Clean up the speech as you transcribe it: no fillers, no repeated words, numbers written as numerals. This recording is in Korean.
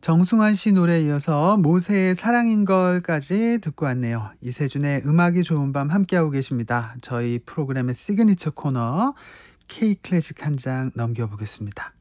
정승환 씨 노래에 이어서 모세의 사랑인 걸까지 듣고 왔네요. 이세준의 음악이 좋은 밤 함께하고 계십니다. 저희 프로그램의 시그니처 코너 K 클래식 한 장 넘겨보겠습니다.